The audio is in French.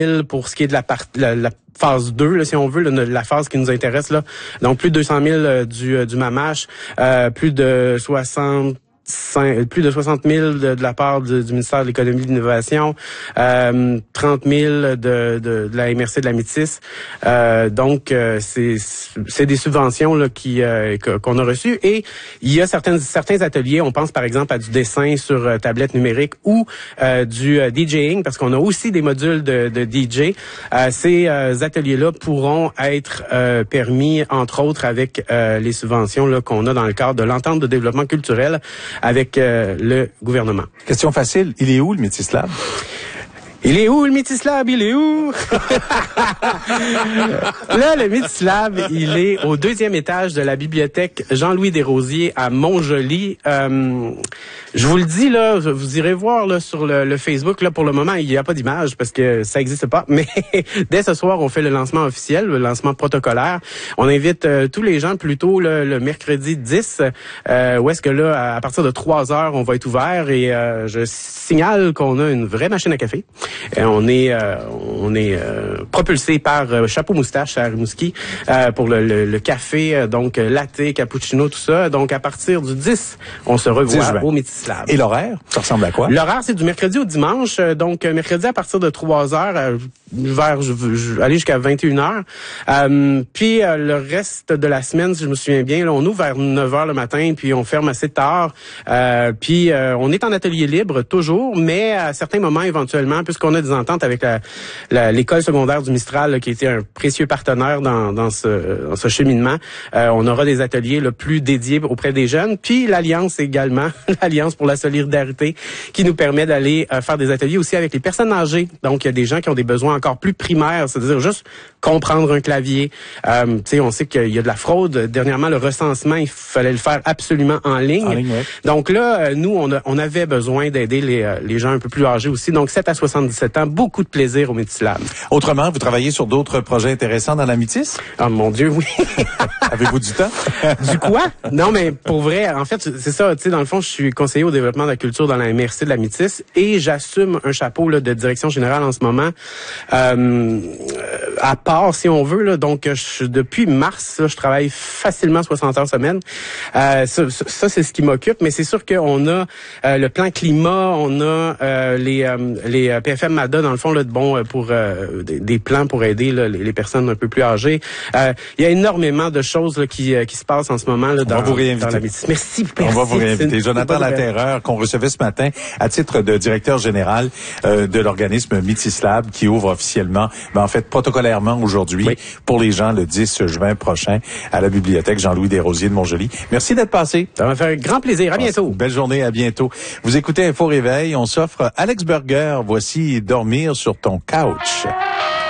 pour ce qui est de la phase 2, là, si on veut, la phase qui nous intéresse, là. Donc, plus de 200 000 du MAMASH, plus de 60 000 de la part du ministère de l'Économie et de l'Innovation, 30 000 de la MRC de la Métis. Donc, c'est des subventions là qu'on a reçues. Et il y a certains ateliers, on pense par exemple à du dessin sur tablette numérique ou du DJing, parce qu'on a aussi des modules de DJ. Ces ateliers-là pourront être permis, entre autres, avec les subventions là qu'on a dans le cadre de l'entente de développement culturel avec le gouvernement. Question facile, il est où le Métis Lab? Il est où le Métis Lab? Il est où? Là, le Métis Lab, il est au 2e étage de la bibliothèque Jean-Louis Desrosiers à Montjoly. Je vous le dis, là, vous irez voir là sur le Facebook. Là, pour le moment, il n'y a pas d'image parce que ça n'existe pas. Mais dès ce soir, on fait le lancement officiel, le lancement protocolaire. On invite tous les gens plutôt le mercredi 10, où est-ce que là, à partir de 3 heures, on va être ouvert. Et je signale qu'on a une vraie machine à café. On est propulsé par Chapeau Moustache à Rimouski pour le café, donc latte, cappuccino, tout ça. Donc, à partir du 10, on se revoit au Métis Lab. Et l'horaire, ça ressemble à quoi? L'horaire, c'est du mercredi au dimanche. Donc, mercredi à partir de 3 heures, aller jusqu'à 21 heures. Puis, le reste de la semaine, si je me souviens bien, là, on ouvre vers 9 heures le matin, puis on ferme assez tard. Puis, on est en atelier libre toujours, mais à certains moments, éventuellement, puisqu'on a des ententes avec l'école secondaire du Mistral, là, qui était un précieux partenaire dans ce cheminement, on aura des ateliers le plus dédiés auprès des jeunes. Puis, l'Alliance également, l'Alliance pour la solidarité, qui nous permet d'aller faire des ateliers aussi avec les personnes âgées. Donc, il y a des gens qui ont des besoins encore plus primaires, c'est-à-dire juste comprendre un clavier. On sait qu'il y a de la fraude. Dernièrement, le recensement, il fallait le faire absolument en ligne. Ouais. Donc là, nous, on avait besoin d'aider les gens un peu plus âgés aussi. Donc, 7 à 77 ans, beaucoup de plaisir au Métis Lab. Autrement, vous travaillez sur d'autres projets intéressants dans la Métis? Ah, mon Dieu, oui. Avez-vous du temps? Du quoi? Non, mais pour vrai, en fait, c'est ça, tu sais, dans le fond, je suis conseiller au développement de la culture dans la MRC de la Métis et j'assume un chapeau là, de direction générale en ce moment. À part, si on veut, là, donc depuis mars, là, je travaille facilement 60 heures semaine. Ça, c'est ce qui m'occupe, mais c'est sûr qu'on a le plan climat, on a les PFM MADA, dans le fond, là, pour des plans pour aider là, les personnes un peu plus âgées. Il y a énormément de choses là, qui se passent en ce moment là, dans la Métis. Merci. On va vous réinviter. Jonathan Laterreur, qu'on recevait ce matin à titre de directeur général de l'organisme Métis Lab, qui ouvre officiellement, en fait, protocolairement aujourd'hui, pour les gens le 10 juin prochain à la bibliothèque Jean-Louis Desrosiers de Montjoly. Merci d'être passé. Ça va faire un grand plaisir. À bientôt. Belle journée, à bientôt. Vous écoutez Info Réveil. On s'offre Alex Burger. Voici Dormir sur ton couch.